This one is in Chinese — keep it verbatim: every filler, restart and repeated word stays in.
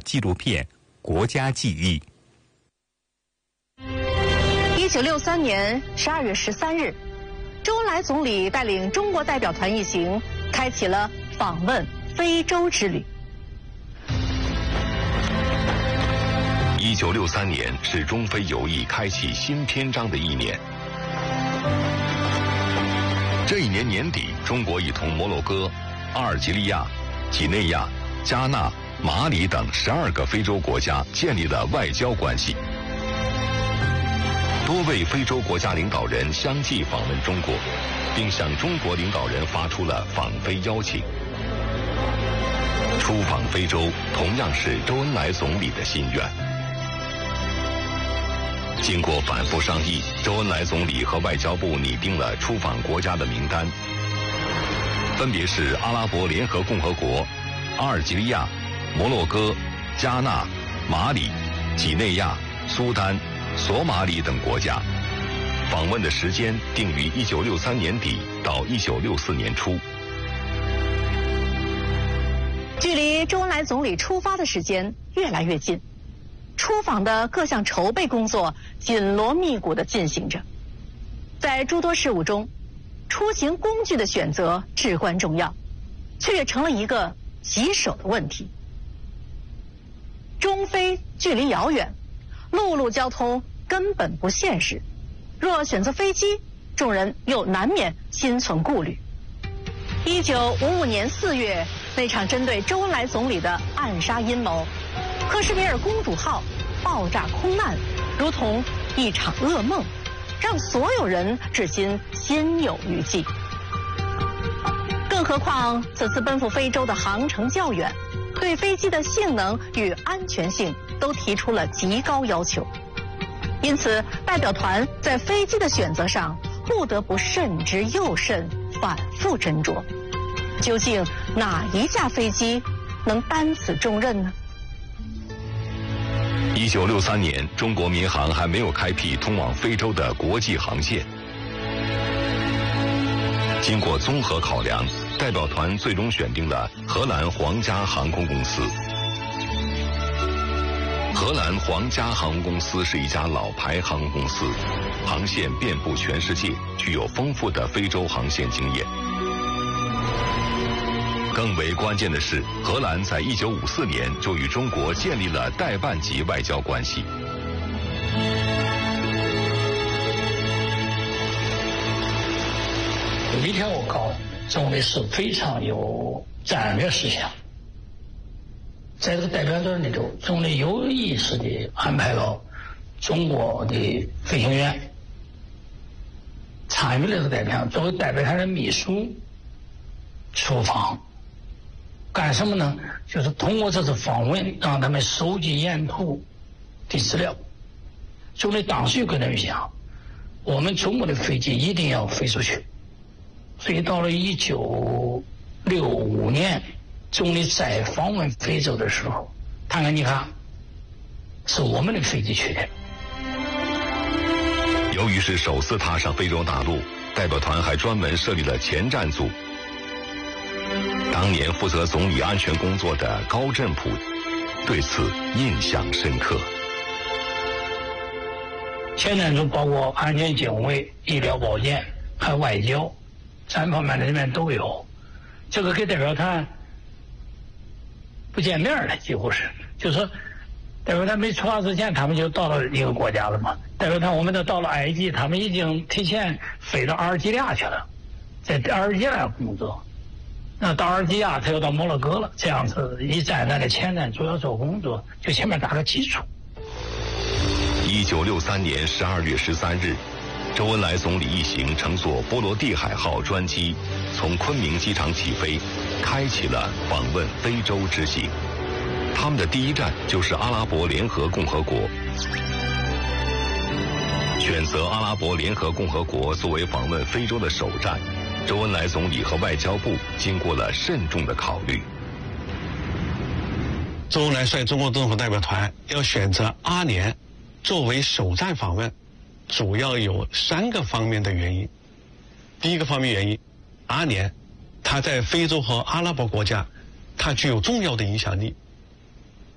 纪录片《国家记忆》。 一九六三年十二月十三日，周恩来总理带领中国代表团一行，开启了访问非洲之旅。 一九六三年是中非友谊开启新篇章的一年。这一年年底，中国已同摩洛哥、阿尔及利亚、几内亚、加纳、马里等十二个非洲国家建立了外交关系。多位非洲国家领导人相继访问中国，并向中国领导人发出了访非邀请。出访非洲同样是周恩来总理的心愿。经过反复商议，周恩来总理和外交部拟定了出访国家的名单，分别是阿拉伯联合共和国、阿尔及利亚、摩洛哥、加纳、马里、几内亚、苏丹、索马里等国家。访问的时间定于一九六三年底到一九六四年初。 距离周恩来总理出发的时间越来越近，出访的各项筹备工作紧锣密鼓地进行着。在诸多事务中，出行工具的选择至关重要，却也成了一个棘手的问题。中非距离遥远，陆路交通根本不现实，若选择飞机，众人又难免心存顾虑。一九五五年四月，那场针对周恩来总理的暗杀阴谋——赫什维尔公主号爆炸空难，如同一场噩梦，让所有人至今心有余悸。更何况此次奔赴非洲的航程较远，对飞机的性能与安全性都提出了极高要求，因此代表团在飞机的选择上不得不慎之又慎，反复斟酌。究竟哪一架飞机能担此重任呢？ 一九六三年，中国民航还没有开辟通往非洲的国际航线。经过综合考量，代表团最终选定了荷兰皇家航空公司。荷兰皇家航空公司是一家老牌航空公司，航线遍布全世界，具有丰富的非洲航线经验。更为关键的是，荷兰在一九五四年就与中国建立了代办级外交关系。 有一天我告诉总理是非常有战略思想，在这个代表团里头，总理有意识地安排了中国的飞行员参与了这个代表团，作为代表团的秘书出访。干什么呢？就是通过这次访问，让他们收集沿途的资料。总理当时就跟他们讲，我们中国的飞机一定要飞出去。所以到了一九六五年，总理再访问非洲的时候，他看你看，是我们的飞机去的。 由于是首次踏上非洲大陆，代表团还专门设立了前站组。当年负责总理安全工作的高振普对此印象深刻。 前站组包括安全警卫、医疗保健，还有外交，三方面的人员都有。这个给代表团不见面了，几乎是，就是说代表团没出发之前，他们就到了一个国家了嘛。代表团我们都到了埃及，他们已经提前飞到阿尔及利亚去了，在阿尔及利亚工作。那到阿尔及利亚，他又到摩洛哥了，这样子一站站的前站主要做工作，就前面打个基础。 一九六三年十二月十三日，周恩来总理一行乘坐波罗的海号专机，从昆明机场起飞，开启了访问非洲之行。他们的第一站就是阿拉伯联合共和国。选择阿拉伯联合共和国作为访问非洲的首站，周恩来总理和外交部经过了慎重的考虑。 周恩来率中国政府代表团要选择阿联作为首站访问，主要有三个方面的原因。第一个方面原因，阿联它在非洲和阿拉伯国家，它具有重要的影响力。